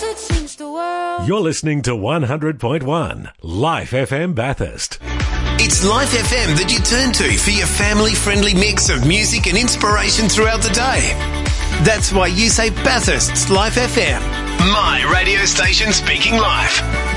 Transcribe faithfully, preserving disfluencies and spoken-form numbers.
to change the world. You're listening to one hundred point one Life F M Bathurst. It's Life F M that you turn to for your family-friendly mix of music and inspiration throughout the day. That's why you say Bathurst's Life F M. My radio station speaking life.